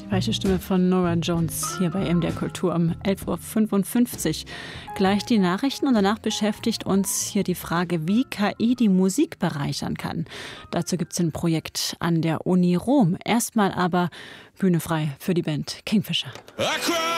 Weiche Stimme von Norah Jones hier bei MDR Kultur um 11.55 Uhr. Gleich die Nachrichten und danach beschäftigt uns hier die Frage, wie KI die Musik bereichern kann. Dazu gibt es ein Projekt an der Uni Rom. Erstmal aber Bühne frei für die Band Kingfisher.